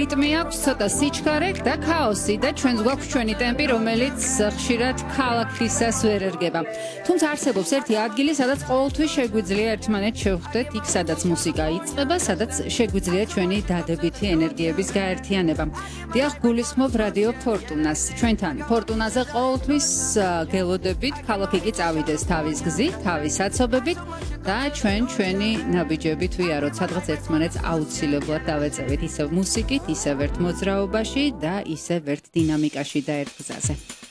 რიტმი აქვს, ცოტა სიჩქარე და ქაოსი და ჩვენს გვაქვს ჩვენი ტემპი, რომელიც ხშირად ქალაქისას ვერ ერგება. თუმცა არსებობს ერთი ადგილი, სადაც ყოველთვის შეგვიძლია ერთმანეთს შევხვდეთ, იქ სადაც მუსიკა იწყება, სადაც შეგვიძლია ჩვენი დადებითი ენერგიების გაერთიანება. დიახ, გულისხმობ რადიო ფორტუნას. ჩვენთან ფორტუნაზე ყოველთვის გელოდებით, ქალაქი კი წავიდეს თავის გზით, თავის საცობებით და ჩვენი ნაბიჯებით ვიაროთ, სადღაც ერთმანეთს აუცილებლად დავეწევით ისევ მუსიკით, ისევ ერთ მოძრაობაში და ისევ ერთ დინამიკაში და ერთ გზაზე.